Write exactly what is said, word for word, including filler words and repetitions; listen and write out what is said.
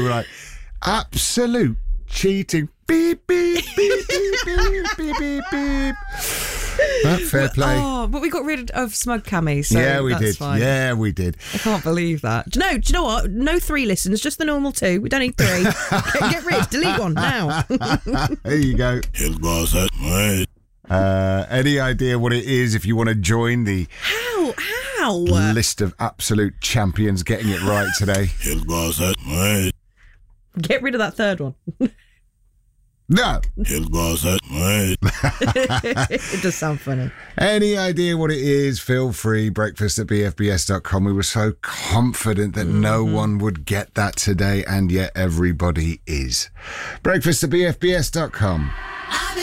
were like, absolute cheating. Beep, beep, beep, beep, beep, beep, beep, beep. But fair play. Oh, but we got rid of Smug Cammy, so yeah, we that's did. fine. Yeah, we did. I can't believe that. Do you know, do you know what? No three listens, just the normal two. We don't need three. get, get rid, delete one now. There you go. Uh, any idea what it is if you want to join the How? How? list of absolute champions getting it right today? Get rid of that third one. No. It does sound funny. Any idea what it is? Feel free. Breakfast at b f b s dot com. We were so confident that mm-hmm. no one would get that today, and yet everybody is. Breakfast at b f b s dot com.